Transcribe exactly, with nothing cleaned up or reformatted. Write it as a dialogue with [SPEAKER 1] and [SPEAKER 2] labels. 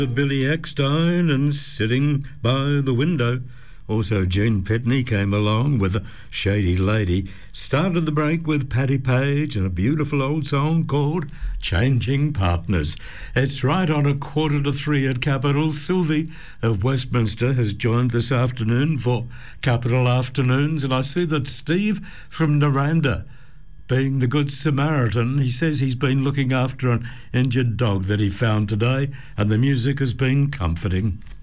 [SPEAKER 1] Billy Eckstone and Sitting by the Window. Also, Gene Pitney came along with A Shady Lady. Started the break with Paddy Page and a beautiful old song called Changing Partners. It's right on a quarter to three at Capital. Sylvie of Westminster has joined this afternoon for Capital Afternoons, and I see that Steve from Naranda, being the Good Samaritan, he says he's been looking after an injured dog that he found today, and the music has been comforting.